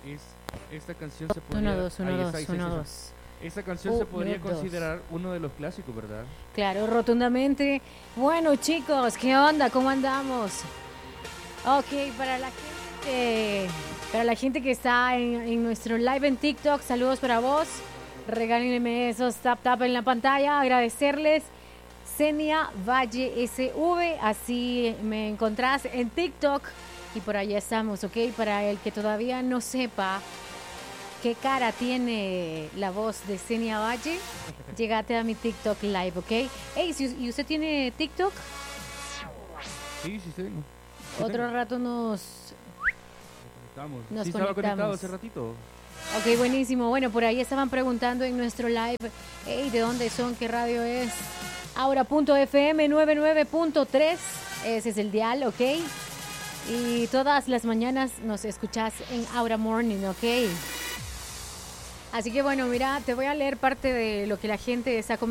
es esta canción se Uno, podría... dos, uno, ahí dos, está, ahí está, uno, ahí está. dos. Esta canción se podría Uno, dos. considerar uno de los clásicos, ¿verdad? Claro, rotundamente. Bueno, chicos, ¿qué onda? ¿Cómo andamos? Ok, para la gente que está en nuestro live en TikTok, saludos para vos. Regálenme esos tap en la pantalla. Agradecerles. Senia Valle SV, así me encontrás en TikTok y por allá estamos, ¿ok? Para el que todavía no sepa qué cara tiene la voz de Senia Valle, llegate a mi TikTok live, ¿ok? Hey, ¿y usted tiene TikTok? Sí, sí, sí. Otro rato nos Estaba conectado conectamos. hace ratito. Ok, buenísimo. Bueno, por ahí estaban preguntando en nuestro live, hey, ¿de dónde son? ¿Qué radio es? Aura.fm 99.3, ese es el dial, ¿ok? Y todas las mañanas nos escuchás en Aura Morning, ¿ok? Así que bueno, mira, te voy a leer parte de lo que la gente está comentando.